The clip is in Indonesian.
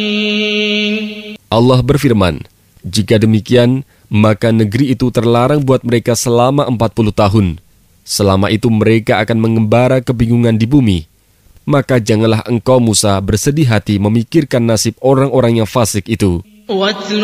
Allah berfirman, jika demikian, maka negeri itu terlarang buat mereka selama 40 tahun. Selama itu mereka akan mengembara kebingungan di bumi. Maka janganlah engkau Musa bersedih hati memikirkan nasib orang-orang yang fasik itu.